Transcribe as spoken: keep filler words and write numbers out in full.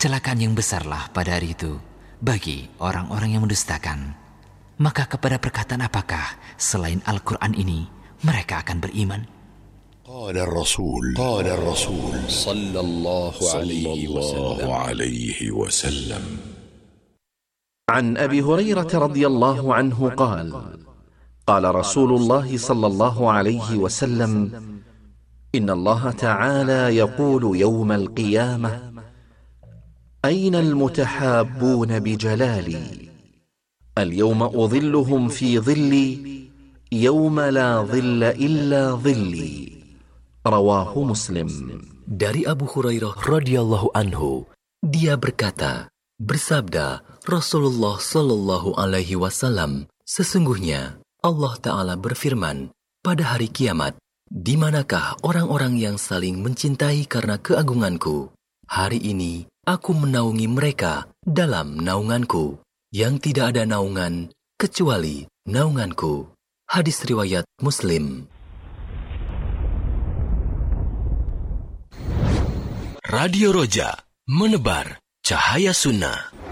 kecelakaan yang besarlah pada hari itu bagi orang-orang yang mendustakan. Maka kepada perkataan apakah selain Al-Quran ini mereka akan beriman? Qala Rasul Qala Rasul sallallahu alaihi wasallam. عن أبي هريرة رضي الله عنه قال قال رسول الله صلى الله عليه وسلم إن الله تعالى يقول يوم القيامة أين المتحابون بجلالي اليوم أظلهم في ظلي يوم لا ظل إلا ظلي رواه مسلم. Dari Abu Hurairah radhiyallahu anhu, dia berkata, bersabda Rasulullah sallallahu alaihi wasallam, sesungguhnya Allah Ta'ala berfirman, pada hari kiamat, di manakah orang-orang yang saling mencintai karena keagunganku? Hari ini aku menaungi mereka dalam naunganku, yang tidak ada naungan kecuali naunganku. Hadis riwayat Muslim. Radio Roja, menebar cahaya sunnah.